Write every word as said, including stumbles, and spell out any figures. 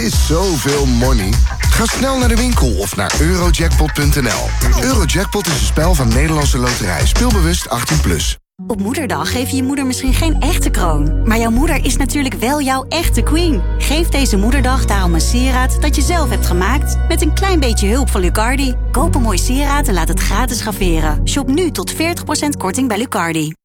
is zoveel money. Ga snel naar de winkel of naar eurojackpot punt n l. Eurojackpot is een spel van Nederlandse Loterij. Speelbewust achttien plus. Op Moederdag geef je je moeder misschien geen echte kroon. Maar jouw moeder is natuurlijk wel jouw echte queen. Geef deze Moederdag daarom een sieraad dat je zelf hebt gemaakt. Met een klein beetje hulp van Lucardi. Koop een mooi sieraad en laat het gratis graveren. Shop nu tot veertig procent korting bij Lucardi.